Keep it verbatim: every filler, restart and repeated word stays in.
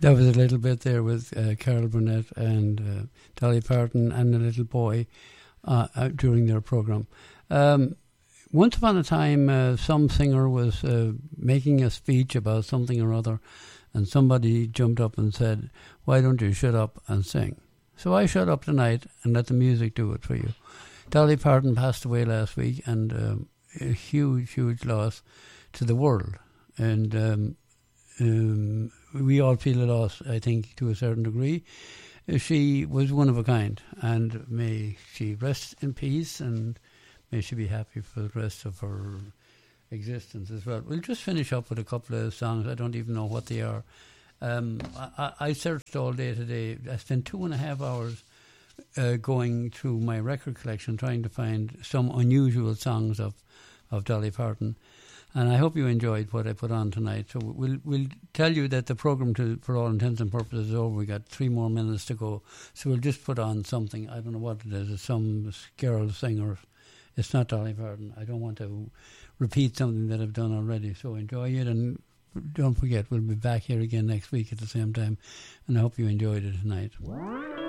That was a little bit there with uh, Carol Burnett and uh, Dolly Parton and a little boy uh, uh, during their program. Um, once upon a time, uh, some singer was uh, making a speech about something or other, and somebody jumped up and said, "Why don't you shut up and sing?" So I shut up tonight and let the music do it for you. Dolly Parton passed away last week, and um, a huge, huge loss to the world. And um, um, we all feel a loss, I think, to a certain degree. She was one of a kind, and may she rest in peace, and may she be happy for the rest of her existence as well. We'll just finish up with a couple of songs. I don't even know what they are. Um, I, I searched all day today. I spent two and a half hours uh, going through my record collection trying to find some unusual songs of, of Dolly Parton. And I hope you enjoyed what I put on tonight. So we'll we'll tell you that the program, to, for all intents and purposes, is over. We got three more minutes to go. So we'll just put on something. I don't know what it is. It's some girl singer. It's not Dolly Parton. I don't want to repeat something that I've done already. So enjoy it, and don't forget, we'll be back here again next week at the same time. And I hope you enjoyed it tonight.